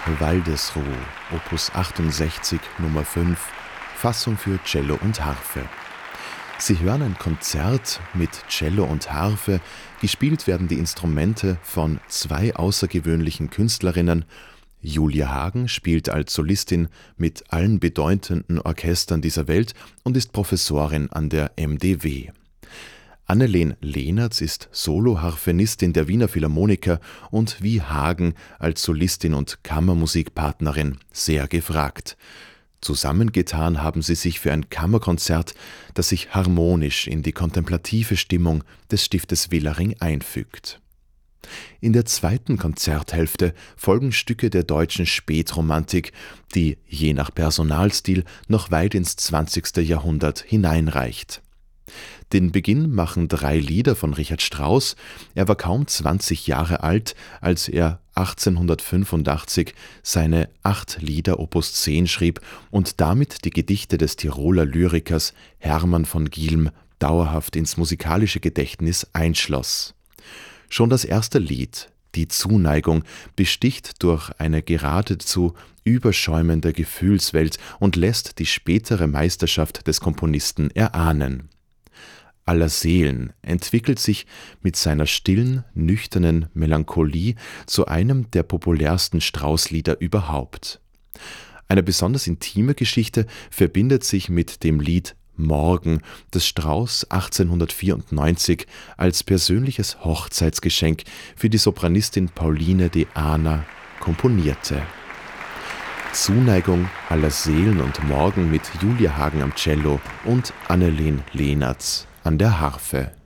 Waldesruh, Opus 68, Nummer 5, Fassung für Cello und Harfe. Sie hören ein Konzert mit Cello und Harfe. Gespielt werden die Instrumente von zwei außergewöhnlichen Künstlerinnen. Julia Hagen spielt als Solistin mit allen bedeutenden Orchestern dieser Welt und ist Professorin an der MDW. Anneleen Lehnertz ist Soloharfenistin der Wiener Philharmoniker und wie Hagen als Solistin und Kammermusikpartnerin sehr gefragt. Zusammengetan haben sie sich für ein Kammerkonzert, das sich harmonisch in die kontemplative Stimmung des Stiftes Willering einfügt. In der zweiten Konzerthälfte folgen Stücke der deutschen Spätromantik, die je nach Personalstil noch weit ins 20. Jahrhundert hineinreicht. Den Beginn machen 3 Lieder von Richard Strauss. Er war kaum 20 Jahre alt, als er 1885 seine 8 Lieder Opus 10 schrieb und damit die Gedichte des Tiroler Lyrikers Hermann von Gielm dauerhaft ins musikalische Gedächtnis einschloss. Schon das erste Lied, Die Zuneigung, besticht durch eine geradezu überschäumende Gefühlswelt und lässt die spätere Meisterschaft des Komponisten erahnen. Aller Seelen entwickelt sich mit seiner stillen, nüchternen Melancholie zu einem der populärsten Strauss-Lieder überhaupt. Eine besonders intime Geschichte verbindet sich mit dem Lied Morgen, das Strauss 1894 als persönliches Hochzeitsgeschenk für die Sopranistin Pauline de Ahna komponierte. Zuneigung aller Seelen und Morgen mit Julia Hagen am Cello und Anneleen Lehnertz an der Harfe.